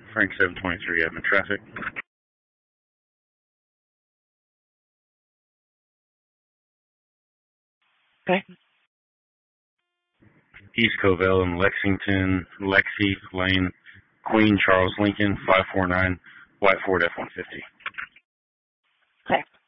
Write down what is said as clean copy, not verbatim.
Frank 723, admin traffic. Okay. East Covell and Lexington, Lexi Lane, Queen Charles Lincoln, 549, White Ford F-150. Okay.